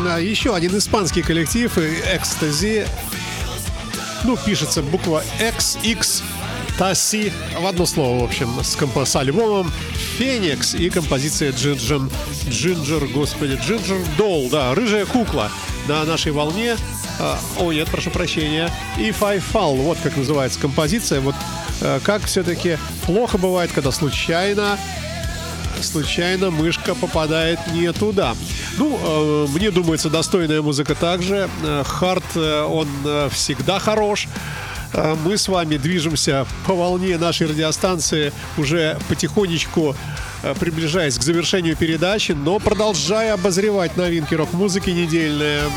еще один испанский коллектив, Экстази. Ну, пишется буква XX, Таси, в одно слово, в общем, с альбомом «Феникс» и композиция Джинджер Долл, да, «Рыжая кукла» на нашей волне. О, нет, прошу прощения. If I Fall, вот как называется композиция. Вот как все-таки плохо бывает, когда случайно мышка попадает не туда. Ну, мне думается, достойная музыка также. Хард, он всегда хорош. Мы с вами движемся по волне нашей радиостанции, уже потихонечку приближаясь к завершению передачи, но продолжая обозревать новинки рок-музыки недельные.